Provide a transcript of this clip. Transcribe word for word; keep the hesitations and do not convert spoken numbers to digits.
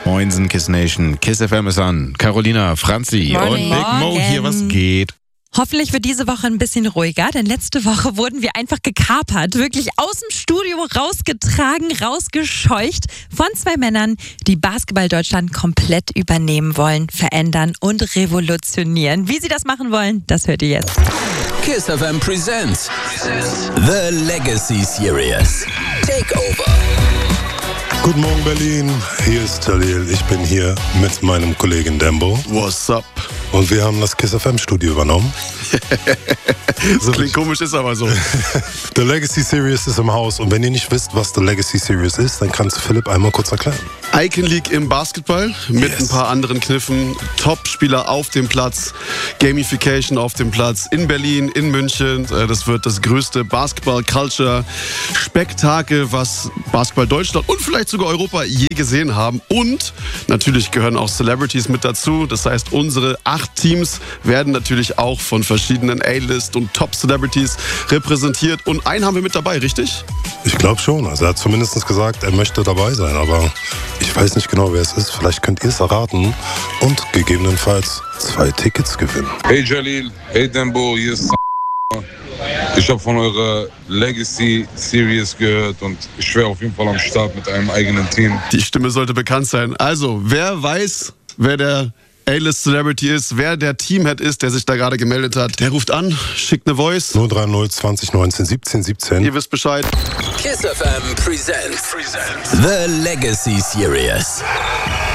Moinsen, Kiss Nation. Kiss F M ist an. Carolina, Franzi Morning. und Big Mo hier. Was geht? Hoffentlich wird diese Woche ein bisschen ruhiger, denn letzte Woche wurden wir einfach gekapert, wirklich aus dem Studio rausgetragen, rausgescheucht von zwei Männern, die Basketball Deutschland komplett übernehmen wollen, verändern und revolutionieren. Wie sie das machen wollen, das hört ihr jetzt. Kiss F M presents The Legacy Series. Takeover. Guten Morgen Berlin, hier ist Jalil. Ich bin hier mit meinem Kollegen Dembo. What's up? Und wir haben das Kiss F M Studio übernommen. Das klingt komisch, ist aber so. The Legacy Series ist im Haus. Und wenn ihr nicht wisst, was The Legacy Series ist, dann kannst du Philipp einmal kurz erklären. Icon League im Basketball mit Yes. ein paar anderen Kniffen. Top-Spieler auf dem Platz, Gamification auf dem Platz in Berlin, in München. Das wird das größte Basketball-Culture-Spektakel, was Basketball Deutschland und vielleicht sogar Europa je gesehen haben. Und natürlich gehören auch Celebrities mit dazu. Das heißt, unsere acht Teams werden natürlich auch von verschiedenen A-List und Top-Celebrities repräsentiert. Und einen haben wir mit dabei, richtig? Ich glaube schon. Also er hat zumindest gesagt, er möchte dabei sein. Aber ich weiß nicht genau, wer es ist. Vielleicht könnt ihr es erraten und gegebenenfalls zwei Tickets gewinnen. Hey Jalil, hey Dembo, hier ist Ich habe von eurer Legacy Series gehört und ich wäre auf jeden Fall am Start mit einem eigenen Team. Die Stimme sollte bekannt sein. Also, wer weiß, wer der A-List Celebrity ist, wer der Teamhead ist, der sich da gerade gemeldet hat, der ruft an, schickt eine Voice. null drei null zwanzig neunzehn siebzehn siebzehn. Ihr wisst Bescheid. Kiss F M presents The Legacy Series.